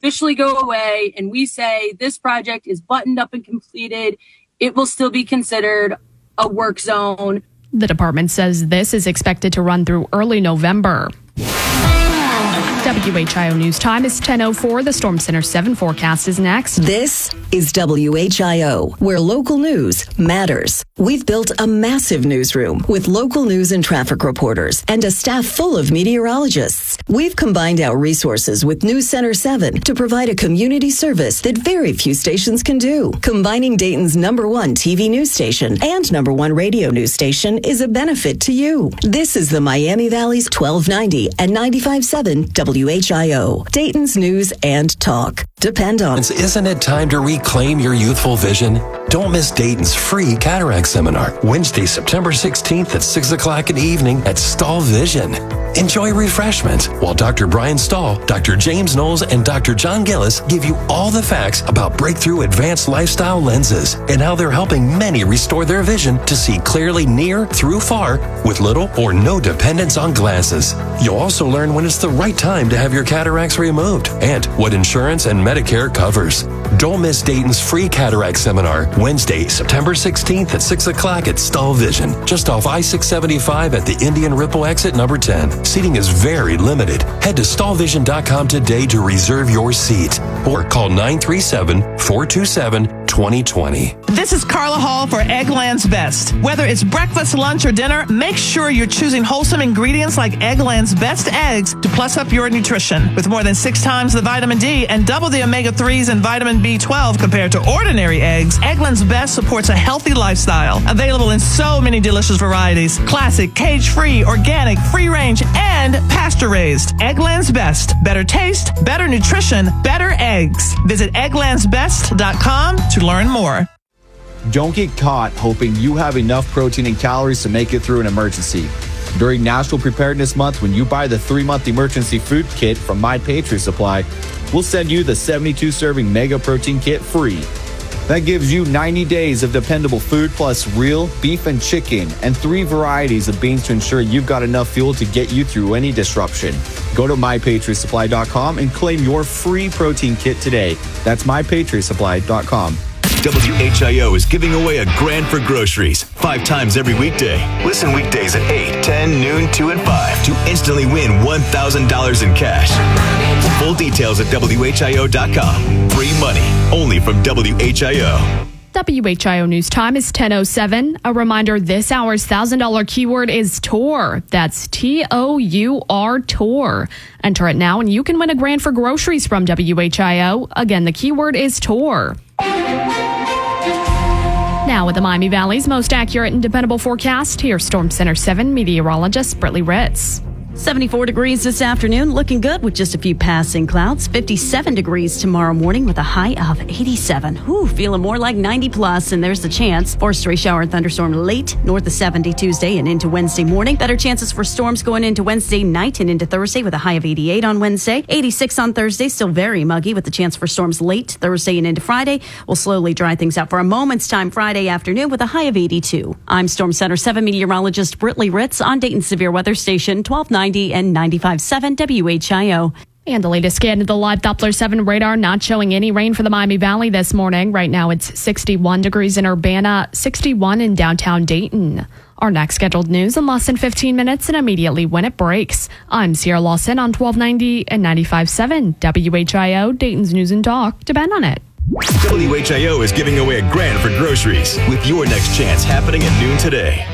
officially go away and we say this project is buttoned up and completed, it will still be considered a work zone. The department says this is expected to run through early November. WHIO News Time is 10:04. The Storm Center 7 forecast is next. This is WHIO, where local news matters. We've built a massive newsroom with local news and traffic reporters and a staff full of meteorologists. We've combined our resources with News Center 7 to provide a community service that very few stations can do. Combining Dayton's #1 TV news station and #1 radio news station is a benefit to you. This is the Miami Valley's 1290 and 95.7 WHIO, Dayton's news and talk. Depend on. Isn't it time to reclaim your youthful vision? Don't miss Dayton's free cataract seminar, Wednesday, September 16th at 6 o'clock in the evening at Stahl Vision. Enjoy refreshments while Dr. Brian Stahl, Dr. James Knowles, and Dr. John Gillis give you all the facts about breakthrough advanced lifestyle lenses and how they're helping many restore their vision to see clearly near through far with little or no dependence on glasses. You'll also learn when it's the right time to have your cataracts removed and what insurance and Medicare covers. Don't miss Dayton's free cataract seminar, Wednesday, September 16th at 6 o'clock at Stahl Vision, just off I-675 at the Indian Ripple exit number 10. Seating is very limited. Head to stahlvision.com today to reserve your seat or call 937-427-2020. This is Carla Hall for Eggland's Best. Whether it's breakfast, lunch, or dinner, make sure you're choosing wholesome ingredients like Eggland's Best Eggs to plus up your nutrition. With more than 6 times the vitamin D and double the omega-3s and vitamin B12 compared to ordinary eggs, Eggland's Best supports a healthy lifestyle. Available in so many delicious varieties. Classic, cage-free, organic, free-range, and pasture-raised. Eggland's Best. Better taste, better nutrition, better eggs. Visit egglandsbest.com to learn more. Don't get caught hoping you have enough protein and calories to make it through an emergency. During National Preparedness Month, when you buy the 3-month emergency food kit from My Patriot Supply, we'll send you the 72-serving Mega Protein Kit free. That gives you 90 days of dependable food plus real beef and chicken and 3 varieties of beans to ensure you've got enough fuel to get you through any disruption. Go to MyPatriotSupply.com and claim your free protein kit today. That's MyPatriotSupply.com. WHIO is giving away a grand for groceries 5 times every weekday. Listen weekdays at 8, 10, noon, 2, and 5 to instantly win $1,000 in cash. Full details at WHIO.com. Free money only from WHIO. WHIO News Time is 10:07. A reminder, this hour's $1,000 keyword is tour. That's TOUR, tour. Enter it now and you can win a grand for groceries from WHIO. Again, the keyword is tour. Now with the Miami Valley's most accurate and dependable forecast, here's Storm Center 7 meteorologist Brittany Ritz. 74 degrees this afternoon, looking good with just a few passing clouds. 57 degrees tomorrow morning with a high of 87. Feeling more like 90 plus, and there's the chance for a stray shower and thunderstorm late north of 70 Tuesday and into Wednesday morning. Better chances for storms going into Wednesday night and into Thursday with a high of 88 on Wednesday. 86 on Thursday, still very muggy with the chance for storms late Thursday and into Friday. We'll slowly dry things out for a moment's time Friday afternoon with a high of 82. I'm Storm Center 7 meteorologist Brittany Ritz on Dayton's Severe Weather Station 1290 and 95.7 WHIO. And the latest scan of the live Doppler 7 radar, not showing any rain for the Miami Valley this morning. Right now it's 61 degrees in Urbana, 61 in downtown Dayton. Our next scheduled news in less than 15 minutes and immediately when it breaks. I'm Sierra Lawson on 1290 and 95.7 WHIO, Dayton's News and Talk. Depend on it. WHIO is giving away a grand for groceries with your next chance happening at noon today.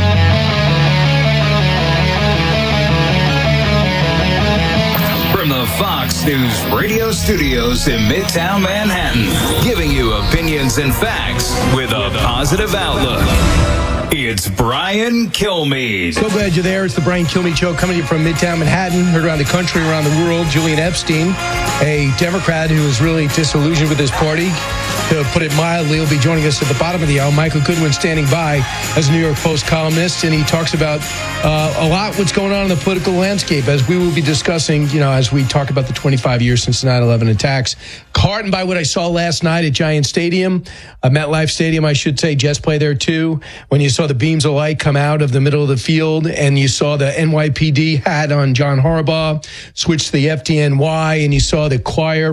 From the Fox News radio studios in Midtown Manhattan, giving you opinions and facts with a positive outlook. It's Brian Kilmeade. So glad you're there. It's the Brian Kilmeade Show coming to you from Midtown Manhattan, heard around the country, around the world. Julian Epstein, a Democrat who is really disillusioned with his party, to put it mildly, will be joining us at the bottom of the hour. Michael Goodwin standing by as a New York Post columnist, and he talks about a lot what's going on in the political landscape, as we will be discussing, as we talk about the 25 years since the 9/11 attacks. Heartened by what I saw last night at Giant Stadium, MetLife Stadium, I should say. Jets play there too. When you saw the beams of light come out of the middle of the field, and you saw the NYPD hat on John Harbaugh switch to the FDNY, and you saw the choir